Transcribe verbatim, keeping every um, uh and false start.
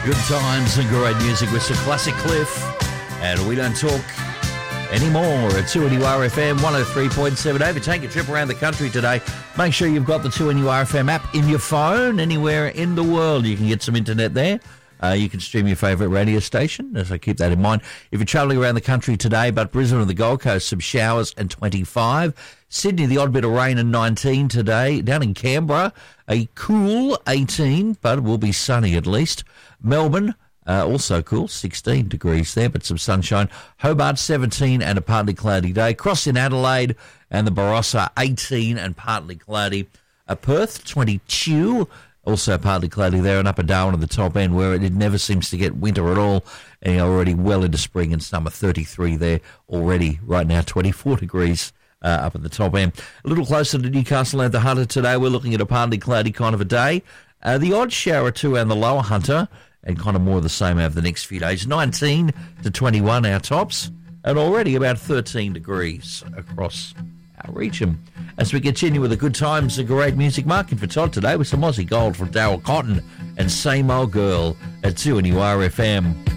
Good times and great music with Sir Classic Cliff. And we don't talk anymore at two N U R F M one oh three point seven. Over, take a trip around the country today. Make sure you've got the two N U R F M app in your phone. Anywhere in the world, you can get some internet there. Uh, you can stream your favourite radio station, so keep that in mind. If you're travelling around the country today, but Brisbane and the Gold Coast, some showers and twenty-five. Sydney, the odd bit of rain and nineteen today. Down in Canberra, a cool eighteen, but it will be sunny at least. Melbourne, uh, also cool, sixteen degrees there, but some sunshine. Hobart, seventeen and a partly cloudy day. Cross in Adelaide and the Barossa, eighteen and partly cloudy. Uh, Perth, twenty-two. Also partly cloudy there, and Upper Darwin at the top end where it never seems to get winter at all. And you're already well into spring and summer, thirty-three there already. Right now, twenty-four degrees uh, up at the top end. A little closer to Newcastle and the Hunter today. We're looking at a partly cloudy kind of a day. Uh, the odd shower too and the lower Hunter, and kind of more of the same over the next few days. nineteen to twenty-one our tops, and already about thirteen degrees across our region. As we continue with the good times, a great music marking for Todd today with some Aussie Gold from Daryl Cotton and Same Old Girl at two N U R F M.